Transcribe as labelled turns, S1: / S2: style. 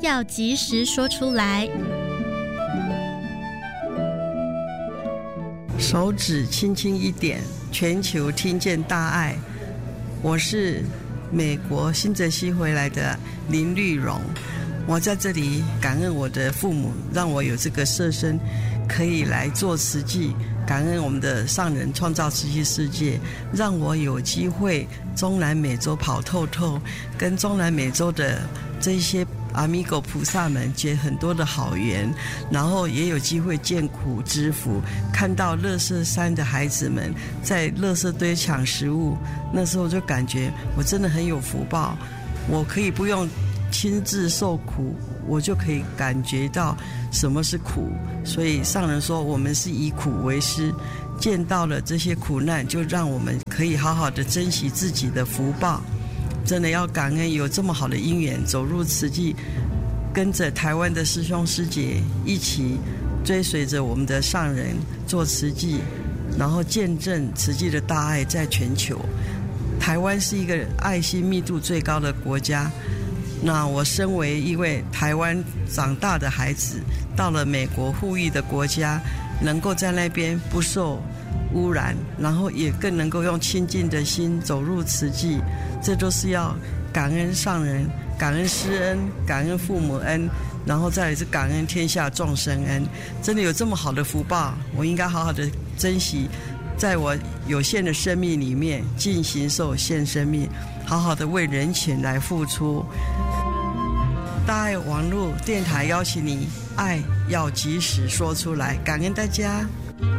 S1: 要及时说出来。
S2: 手指轻轻一点，全球听见大爱。我是美国新泽西回来的林绿荣，我在这里感恩我的父母，让我有这个设身可以来做慈济，感恩我们的上人创造慈济世界，让我有机会中南美洲跑透透，跟中南美洲的这些阿弥陀菩萨们结很多的好缘，然后也有机会见苦知福，看到垃圾山的孩子们在垃圾堆抢食物，那时候就感觉我真的很有福报，我可以不用亲自受苦，我就可以感觉到什么是苦。所以上人说我们是以苦为师，见到了这些苦难，就让我们可以好好的珍惜自己的福报。真的要感恩有这么好的因缘走入慈济，跟着台湾的师兄师姐一起追随着我们的上人做慈济，然后见证慈济的大爱在全球。台湾是一个爱心密度最高的国家，那我身为一位台湾长大的孩子，到了美国富裕的国家，能够在那边不受污染，然后也更能够用亲近的心走入慈济，这都是要感恩上人，感恩师恩，感恩父母恩，然后再来是感恩天下众生恩。真的有这么好的福报，我应该好好的珍惜，在我有限的生命里面尽形寿献生命，好好的为人群来付出。大爱网络电台邀请你，爱要及时说出来，感恩大家。